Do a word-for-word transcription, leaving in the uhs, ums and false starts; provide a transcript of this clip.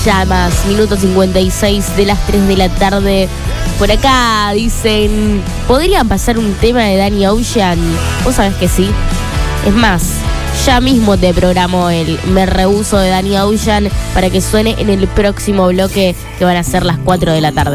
llamas, minuto cincuenta y seis de las tres de la tarde. Por acá dicen, ¿podrían pasar un tema de Danny Ocean? Vos sabés que sí. Es más, ya mismo te programo el Me Rehuso de Danny Ocean para que suene en el próximo bloque, que van a ser las cuatro de la tarde.